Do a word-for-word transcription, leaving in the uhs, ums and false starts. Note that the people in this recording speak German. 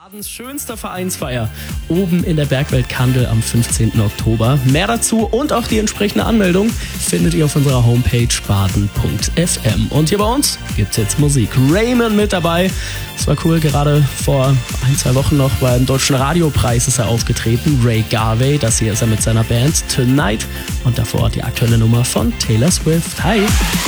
Badens schönster Vereinsfeier oben in der Bergwelt Kandel am fünfzehnten Oktober. Mehr dazu und auch die entsprechende Anmeldung findet ihr auf unserer Homepage baden punkt f m. Und hier bei uns gibt's jetzt Musik. Raymond mit dabei. Das war cool, gerade vor ein, zwei Wochen noch beim Deutschen Radiopreis ist er aufgetreten. Ray Garvey, das hier ist er mit seiner Band Tonight. Und davor die aktuelle Nummer von Taylor Swift. Hi!